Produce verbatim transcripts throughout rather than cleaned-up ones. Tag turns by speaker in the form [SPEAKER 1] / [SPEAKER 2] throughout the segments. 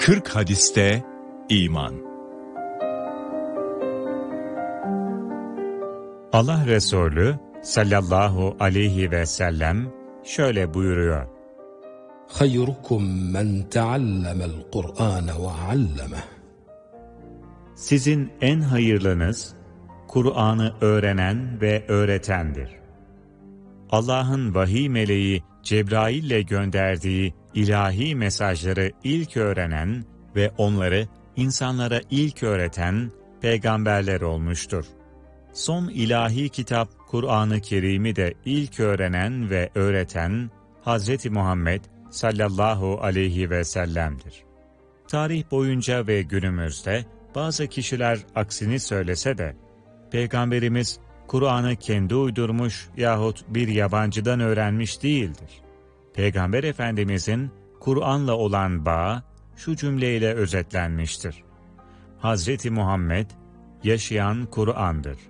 [SPEAKER 1] kırk hadiste iman.
[SPEAKER 2] Allah Resulü sallallahu aleyhi ve sellem şöyle buyuruyor:
[SPEAKER 3] Hayrukum men teallemel Kur'ane ve allemeh.
[SPEAKER 2] Sizin en hayırlınız Kur'an'ı öğrenen ve öğretendir. Allah'ın vahiy meleği Cebrail ile gönderdiği ilahi mesajları ilk öğrenen ve onları insanlara ilk öğreten peygamberler olmuştur. Son ilahi kitap Kur'an-ı Kerim'i de ilk öğrenen ve öğreten Hazreti Muhammed sallallahu aleyhi ve sellem'dir. Tarih boyunca ve günümüzde bazı kişiler aksini söylese de Peygamberimiz Kur'an'ı kendi uydurmuş yahut bir yabancıdan öğrenmiş değildir. Peygamber Efendimizin Kur'an'la olan bağı şu cümleyle özetlenmiştir: Hazreti Muhammed yaşayan Kur'an'dır.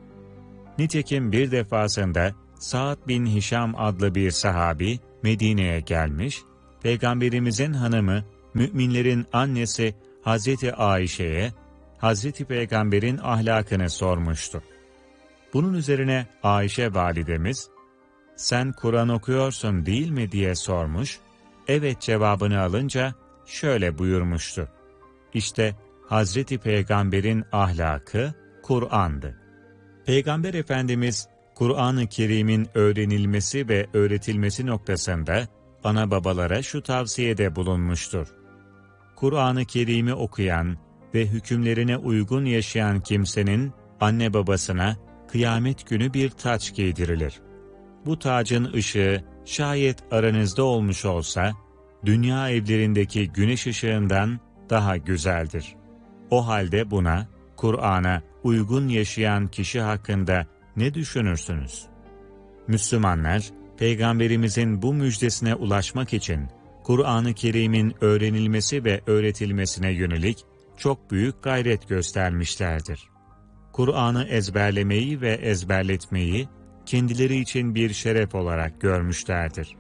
[SPEAKER 2] Nitekim bir defasında Sa'd bin Hişam adlı bir sahabi Medine'ye gelmiş, Peygamberimizin hanımı, müminlerin annesi Hazreti Ayşe'ye Hazreti Peygamber'in ahlakını sormuştu. Bunun üzerine Ayşe validemiz, "Sen Kur'an okuyorsun değil mi?" diye sormuş, evet cevabını alınca şöyle buyurmuştu: İşte Hazreti Peygamber'in ahlakı Kur'an'dı. Peygamber Efendimiz, Kur'an-ı Kerim'in öğrenilmesi ve öğretilmesi noktasında ana babalara şu tavsiyede bulunmuştur: Kur'an-ı Kerim'i okuyan ve hükümlerine uygun yaşayan kimsenin anne babasına kıyamet günü bir taç giydirilir. Bu tacın ışığı şayet aranızda olmuş olsa, dünya evlerindeki güneş ışığından daha güzeldir. O halde buna, Kur'an'a uygun yaşayan kişi hakkında ne düşünürsünüz? Müslümanlar, Peygamberimizin bu müjdesine ulaşmak için Kur'an-ı Kerim'in öğrenilmesi ve öğretilmesine yönelik çok büyük gayret göstermişlerdir. Kur'an'ı ezberlemeyi ve ezberletmeyi kendileri için bir şeref olarak görmüşlerdir.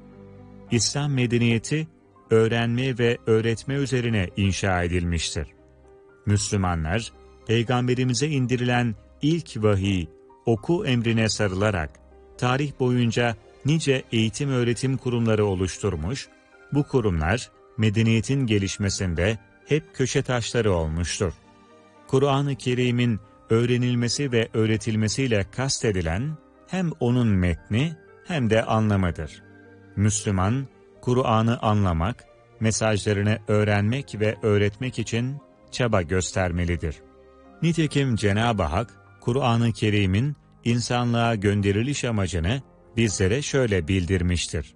[SPEAKER 2] İslam medeniyeti öğrenme ve öğretme üzerine inşa edilmiştir. Müslümanlar, Peygamberimize indirilen ilk vahiy, oku emrine sarılarak tarih boyunca nice eğitim öğretim kurumları oluşturmuş, bu kurumlar medeniyetin gelişmesinde hep köşe taşları olmuştur. Kur'an-ı Kerim'in öğrenilmesi ve öğretilmesiyle kastedilen hem onun metni hem de anlamıdır. Müslüman, Kur'an'ı anlamak, mesajlarını öğrenmek ve öğretmek için çaba göstermelidir. Nitekim Cenab-ı Hak, Kur'an-ı Kerim'in insanlığa gönderiliş amacını bizlere şöyle bildirmiştir: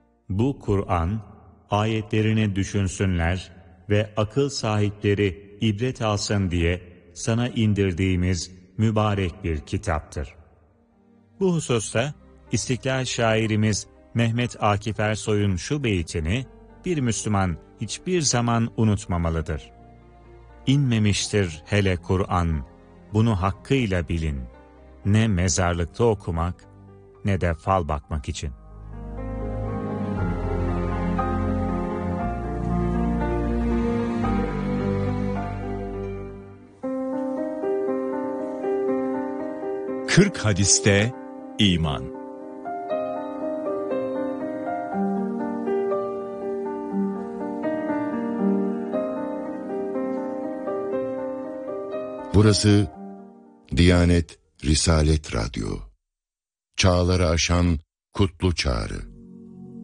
[SPEAKER 2] Bu Kur'an, ayetlerini düşünsünler ve akıl sahipleri ibret alsın diye sana indirdiğimiz mübarek bir kitaptır. Bu hususta İstiklal şairimiz Mehmet Akif Ersoy'un şu beytini bir Müslüman hiçbir zaman unutmamalıdır: İnmemiştir hele Kur'an, bunu hakkıyla bilin, ne mezarlıkta okumak ne de fal bakmak için.
[SPEAKER 1] kırk hadiste iman.
[SPEAKER 4] Burası Diyanet Risalet Radyo. Çağları aşan kutlu çağrı.